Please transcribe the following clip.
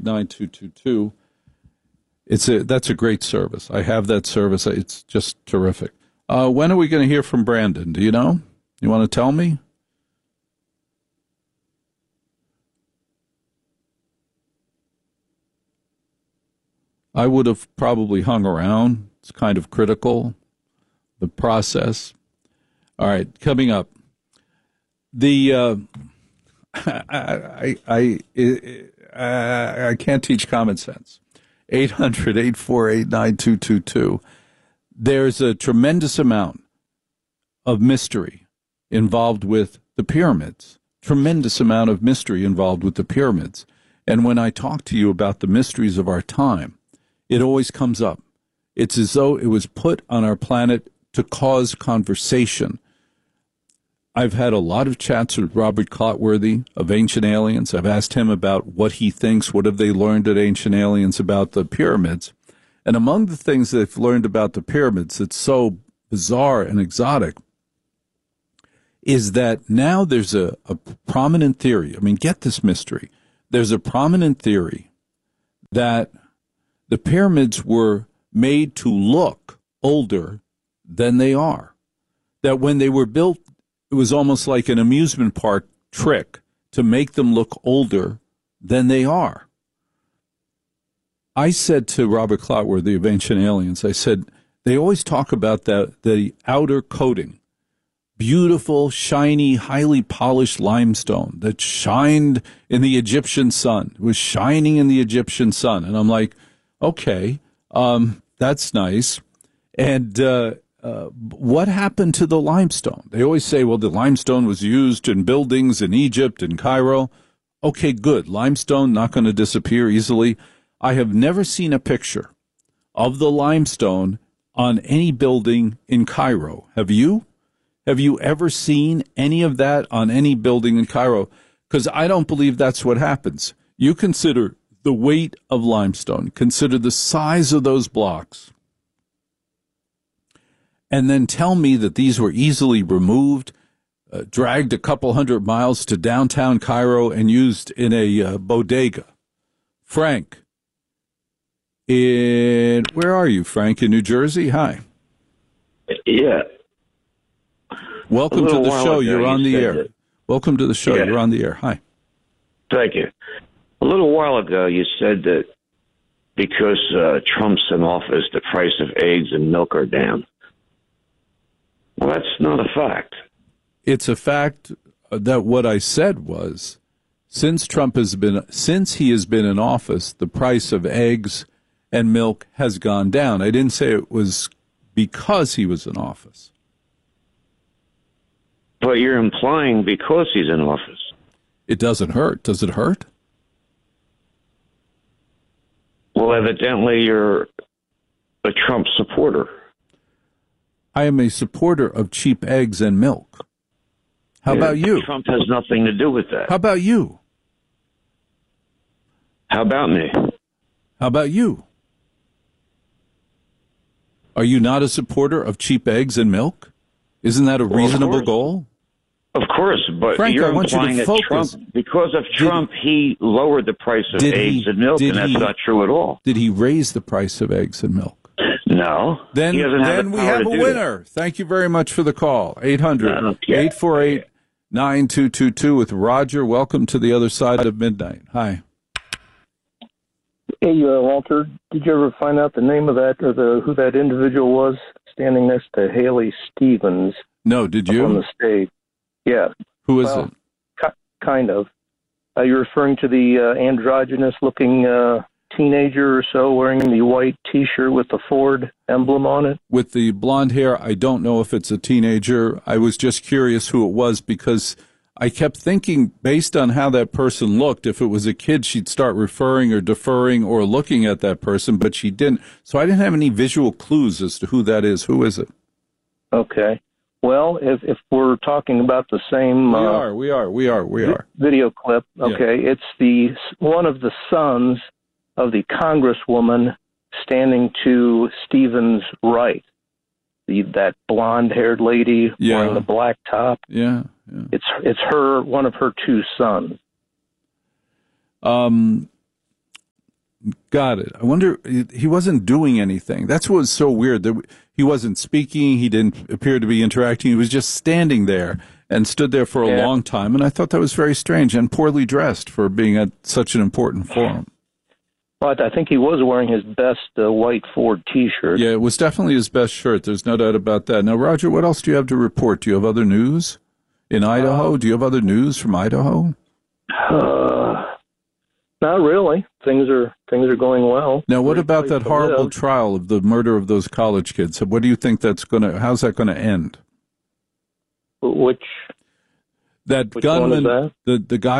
844-898-9222. That's a great service. I have that service. It's just terrific. When are we going to hear from Brandon? Do you know? You want to tell me? I would have probably hung around. It's kind of critical, the process. All right, coming up. I can't teach common sense. 800-848-9222. There's a tremendous amount of mystery involved with the pyramids. Tremendous amount of mystery involved with the pyramids. And when I talk to you about the mysteries of our time, it always comes up. It's as though it was put on our planet to cause conversation. I've had a lot of chats with Robert Clotworthy of Ancient Aliens. I've asked him about what he thinks, what have they learned at Ancient Aliens about the pyramids. And among the things they've learned about the pyramids that's so bizarre and exotic is that now there's a prominent theory. I mean, get this mystery. There's a prominent theory that the pyramids were made to look older than they are. That when they were built, it was almost like an amusement park trick to make them look older than they are. I said to Robert Clotworthy of Ancient Aliens, I said, they always talk about the outer coating, beautiful, shiny, highly polished limestone that shined in the Egyptian sun. It was shining in the Egyptian sun. And I'm like, okay, that's nice. And what happened to the limestone? They always say, well, the limestone was used in buildings in Egypt and Cairo. Okay, good. Limestone not going to disappear easily. I have never seen a picture of the limestone on any building in Cairo. Have you? Have you ever seen any of that on any building in Cairo? Because I don't believe that's what happens. You consider the weight of limestone, consider the size of those blocks, and then tell me that these were easily removed, dragged a couple hundred miles to downtown Cairo and used in a bodega. Frank, where are you, Frank? In New Jersey? Hi. Yeah. Welcome to the show. You're on the air. Welcome to the show. Yeah. You're on the air. Hi. Thank you. A little while ago, you said that because Trump's in office, the price of eggs and milk are down. Well, that's not a fact. It's a fact that what I said was, since he has been in office, the price of eggs and milk has gone down. I didn't say it was because he was in office. But you're implying because he's in office. It doesn't hurt. Does it hurt? Well, evidently you're a Trump supporter. I am a supporter of cheap eggs and milk. How about you? Trump has nothing to do with that. How about you? How about me? How about you? Are you not a supporter of cheap eggs and milk? Isn't that a reasonable goal? Of course, but Frank, you're I want implying you to that focus. because of Trump, he lowered the price of eggs and milk, and that's not true at all. Did he raise the price of eggs and milk? No. Then we have a winner. Thank you very much for the call. 800-848-9222 with Roger. Welcome to the other side of midnight. Hi. Hey, Walter, did you ever find out the name of that or who that individual was standing next to Haley Stevens? No, did you? On the stage. Yeah. Who is it? Kind of. You're referring to the androgynous-looking teenager or so wearing the white T-shirt with the Ford emblem on it? With the blonde hair, I don't know if it's a teenager. I was just curious who it was because I kept thinking, based on how that person looked, if it was a kid, she'd start referring or deferring or looking at that person, but she didn't. So I didn't have any visual clues as to who that is. Who is it? Okay. Well, if we're talking about the same we are video clip, okay, yeah. It's one of the sons of the congresswoman standing to Stephen's right, that blonde-haired lady wearing the black top. Yeah. It's one of her two sons. Got it. I wonder, he wasn't doing anything. That's what was so weird. He wasn't speaking. He didn't appear to be interacting. He was just standing there and stood there for a long time. And I thought that was very strange and poorly dressed for being at such an important forum. Well, I think he was wearing his best white Ford T-shirt. Yeah, it was definitely his best shirt. There's no doubt about that. Now, Roger, what else do you have to report? Do you have other news in Idaho? Do you have other news from Idaho? Not really. Things are going well. Now, what about that horrible trial of the murder of those college kids? What do you think how's that going to end? Which gunman, one is that? the guy